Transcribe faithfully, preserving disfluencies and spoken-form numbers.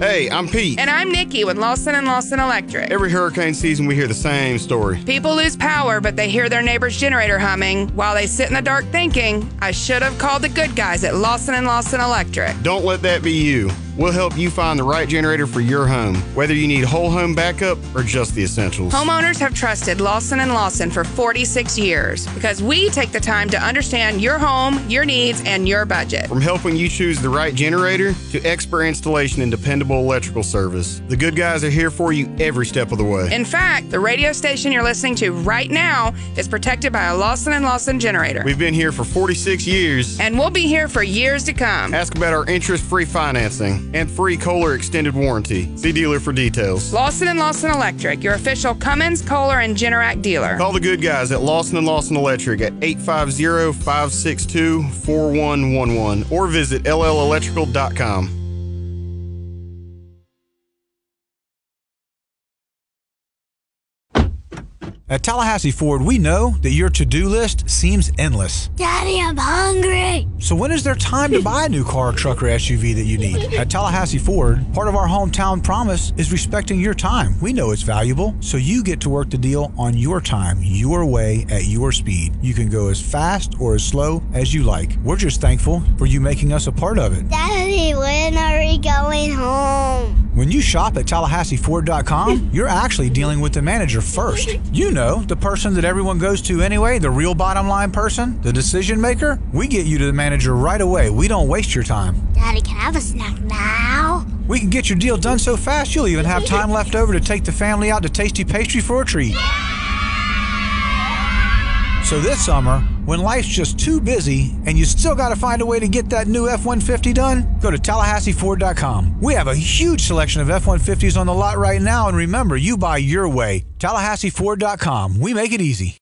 Hey, I'm Pete. And I'm Nikki with Lawson and Lawson Electric. Every hurricane season, we hear the same story. People lose power, but they hear their neighbor's generator humming while they sit in the dark thinking, I should have called the good guys at Lawson and Lawson Electric. Don't let that be you. We'll help you find the right generator for your home, whether you need whole home backup or just the essentials. Homeowners have trusted Lawson and Lawson for forty-six years because we take the time to understand your home, your needs, and your budget. From helping you choose the right generator to expert installation and dependable electrical service, the good guys are here for you every step of the way. In fact, the radio station you're listening to right now is protected by a Lawson and Lawson generator. We've been here for forty-six years. And we'll be here for years to come. Ask about our interest-free financing and free Kohler extended warranty. See dealer for details. Lawson and Lawson Electric, your official Cummins, Kohler, and Generac dealer. Call the good guys at Lawson and Lawson Electric at eight five zero, five six two, four one one one or visit L L electrical dot com. At Tallahassee Ford, we know that your to-do list seems endless. Daddy, I'm hungry. So when is there time to buy a new car, truck, or S U V that you need? At Tallahassee Ford, part of our hometown promise is respecting your time. We know it's valuable, so you get to work the deal on your time, your way, at your speed. You can go as fast or as slow as you like. We're just thankful for you making us a part of it. Daddy, when are we going home? When you shop at Tallahassee Ford dot com, you're actually dealing with the manager first. You know, the person that everyone goes to anyway, the real bottom line person, the decision maker. We get you to the manager right away. We don't waste your time. Daddy, can I have a snack now? We can get your deal done so fast you'll even have time left over to take the family out to Tasty Pastry for a treat. So this summer, when life's just too busy and you still got to find a way to get that new F one fifty done, go to Tallahassee Ford dot com. We have a huge selection of F one fifties on the lot right now, and remember, you buy your way. Tallahassee Ford dot com. We make it easy.